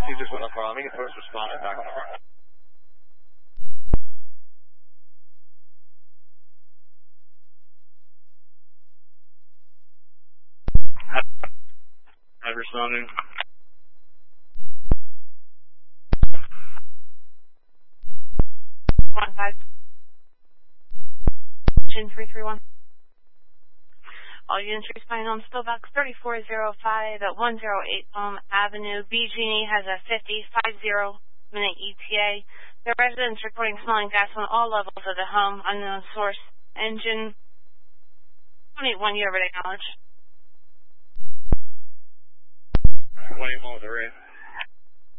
See this one up front. Let me get first responder back on the front. Have responding. 331. All units responding on Stillbox 3405 at 108 Palm Avenue. BG&E has a 50-minute ETA. The residents reporting smelling gas on all levels of the home. Unknown source. Engine 21 year ready knowledge. 21 with the ray.